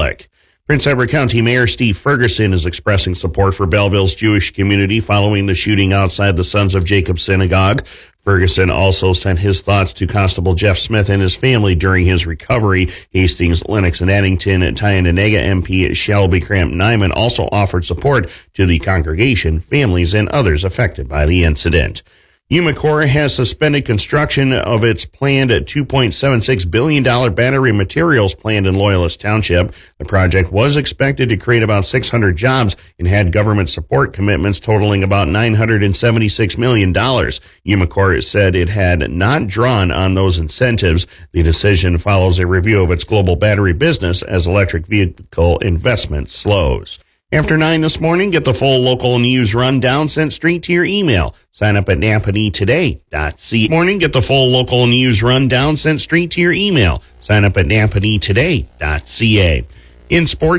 public. Prince Edward County Mayor Steve Ferguson is expressing support for Belleville's Jewish community following the shooting outside the Sons of Jacob Synagogue. Ferguson also sent his thoughts to Constable Jeff Smith and his family during his recovery. Hastings, Lennox, and Addington Tynedega MP Shelby Cramp-Nyman also offered support to the congregation, families, and others affected by the incident. Umicore has suspended construction of its planned $2.76 billion battery materials plant in Loyalist Township. The project was expected to create about 600 jobs and had government support commitments totaling about $976 million. Umicore said it had not drawn on those incentives. The decision follows a review of its global battery business as electric vehicle investment slows. After 9 this morning, get the full local news rundown sent straight to your email. Sign up at napanetoday.ca. Morning, get the full local news rundown sent straight to your email. Sign up at napanetoday.ca. In sports,